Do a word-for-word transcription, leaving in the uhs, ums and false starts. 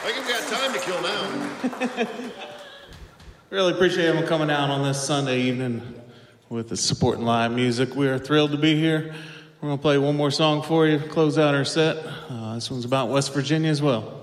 I think we've got time to kill now. Really appreciate everyone coming out on this Sunday evening with the supporting live music. We are thrilled to be here. We're going to play one more song for you, close out our set. Uh, this one's about West Virginia as well.